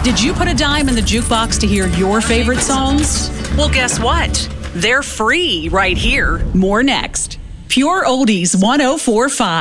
Did you put a dime in the jukebox to hear your favorite songs? Well, guess what? They're free right here. More next. Pure Oldies 104.5.